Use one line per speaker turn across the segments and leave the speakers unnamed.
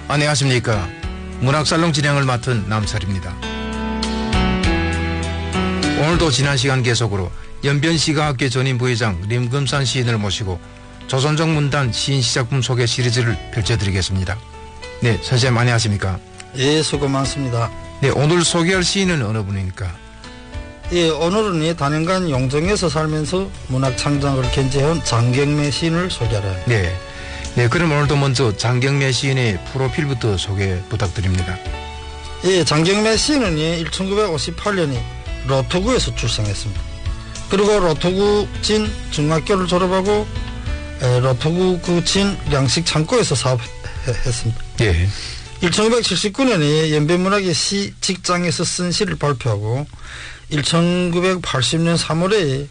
안녕하십니까. 문학살롱 진행을 맡은 남철입니다. 오늘도 지난 시간 계속으로 연변시가학회 전임 부회장 림금산 시인을 모시고 조선족 문단 시인 시작품 소개 시리즈를 펼쳐드리겠습니다. 네, 선생님 안녕하십니까.
예, 수고 많습니다.
네, 오늘 소개할 시인은 어느 분입니까?
예, 오늘은 단연간 용정에서 살면서 문학 창작을 견제해온 장경매 시인을 소개하라.
네, 그럼 오늘도 먼저 장경매 시인의 프로필부터 소개 부탁드립니다.
예, 장경매 시인은 1958년에 로토구에서 출생했습니다. 그리고 로토구 진 중학교를 졸업하고 로토구 그 진 양식 창고에서 사업했습니다.
예.
1979년에 연변문학의 시 직장에서 쓴 시를 발표하고 1980년 3월에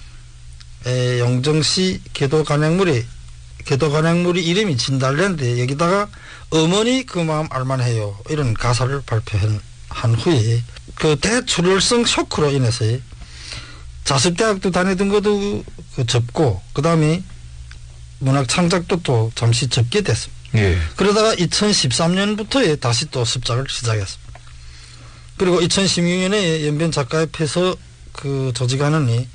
용정시 계도간약물이 이름이 진달래인데 여기다가 어머니 그 마음 알만해요 이런 가사를 발표한 후에 그 대출혈성 쇼크로 인해서 자습대학도 다니던 것도 접고 그 다음에 문학 창작도 또 잠시 접게 됐습니다.
예.
그러다가 2013년부터 다시 또 습작을 시작했습니다. 그리고 2016년에 연변 작가협회에서 조직하는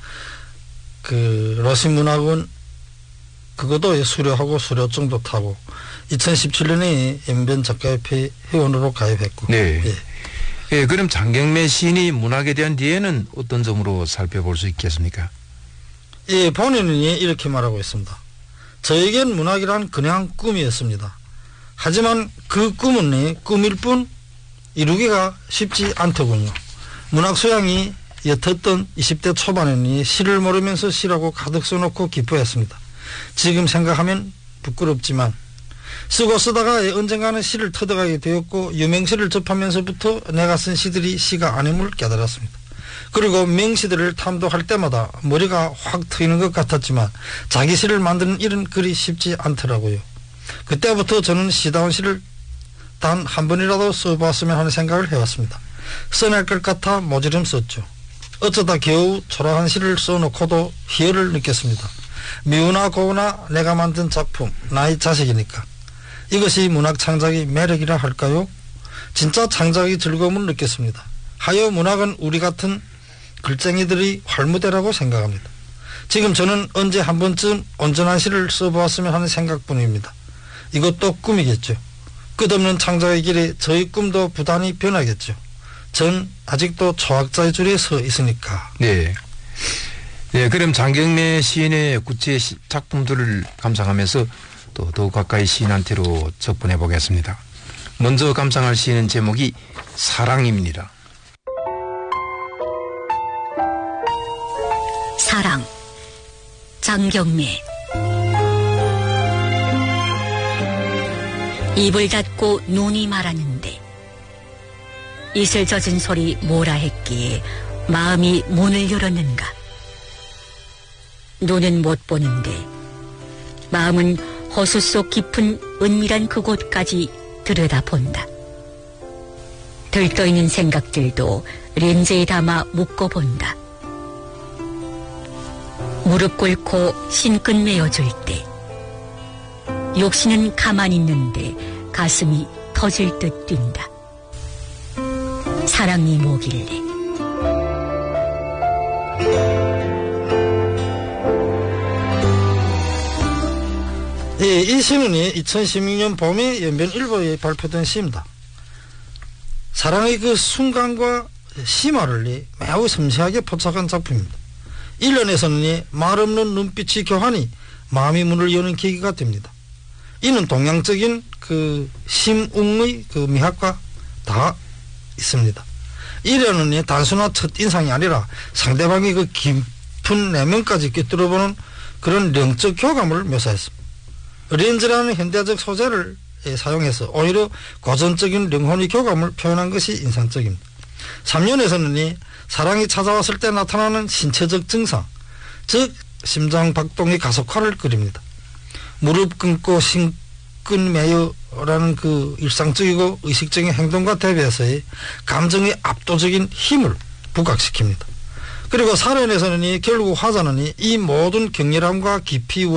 러시문학원 그것도 수료하고 수료증도 타고 2017년에 연변 작가협회 회원으로 가입했고.
네.
예.
예, 그럼 장경매 시인이 문학에 대한 뒤에는 어떤 점으로 살펴볼 수 있겠습니까?
예, 본인은 이렇게 말하고 있습니다. 저에겐 문학이란 그냥 꿈이었습니다. 하지만 그 꿈은 꿈일 뿐 이루기가 쉽지 않더군요. 문학 소양이 옅었던 20대 초반에는 시를 모르면서 시라고 가득 써놓고 기뻐했습니다. 지금 생각하면 부끄럽지만 쓰고 쓰다가 언젠가는 시를 터득하게 되었고 유명시를 접하면서부터 내가 쓴 시들이 시가 아님을 깨달았습니다. 그리고 명시들을 탐독할 때마다 머리가 확 트이는 것 같았지만 자기 시를 만드는 일은 그리 쉽지 않더라고요. 그때부터 저는 시다운 시를 단 한 번이라도 써봤으면 하는 생각을 해왔습니다. 써낼 것 같아 모지름 썼죠. 어쩌다 겨우 초라한 시를 써놓고도 희열을 느꼈습니다. 미우나 고우나 내가 만든 작품, 나의 자식이니까. 이것이 문학 창작의 매력이라 할까요? 진짜 창작의 즐거움을 느꼈습니다. 하여 문학은 우리 같은 글쟁이들의 활무대라고 생각합니다. 지금 저는 언제 한 번쯤 온전한 시를 써보았으면 하는 생각뿐입니다. 이것도 꿈이겠죠. 끝없는 창작의 길에 저의 꿈도 부단히 변하겠죠. 전 아직도 초학자의 줄에 서 있으니까.
네. 네, 그럼 장경매 시인의 구체 작품들을 감상하면서 또 더욱 가까이 시인한테로 접근해 보겠습니다. 먼저 감상할 시인은 제목이 사랑입니다.
사랑, 장경매. 입을 닫고 눈이 말았는데 이슬 젖은 소리 뭐라 했기에 마음이 문을 열었는가. 눈은 못 보는데 마음은 호수 속 깊은 은밀한 그곳까지 들여다본다. 들떠있는 생각들도 렌즈에 담아 묶어본다. 무릎 꿇고 신끝 메어줄 때 욕심은 가만히 있는데 가슴이 터질 듯 뛴다. 사랑이 뭐길래.
예, 이 시는 2016년 봄에 연변일보에 발표된 시입니다. 사랑의 그 순간과 심화를 매우 섬세하게 포착한 작품입니다. 일련에서는 말 없는 눈빛의 교환이 마음의 문을 여는 계기가 됩니다. 이는 동양적인 심웅의 미학과 다 있습니다. 일련은 단순한 첫인상이 아니라 상대방의 깊은 내면까지 꿰뚫어보는 그런 영적 교감을 묘사했습니다. 렌즈라는 현대적 소재를 사용해서 오히려 고전적인 영혼의 교감을 표현한 것이 인상적입니다. 3년에서는 사랑이 찾아왔을 때 나타나는 신체적 증상, 즉 심장 박동의 가속화를 그립니다. 무릎 꿇고 신끝 매여라는 일상적이고 의식적인 행동과 대비해서의 감정의 압도적인 힘을 부각시킵니다. 그리고 사련에서는 결국 화자는 이 모든 격렬함과 깊이